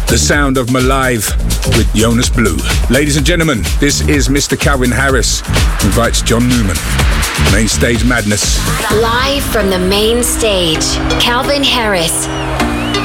The sound of Malive with Jonas Blue. Ladies and gentlemen, this is Mr. Calvin Harris. Invites John Newman. Main Stage Madness. Live from the main stage, Calvin Harris.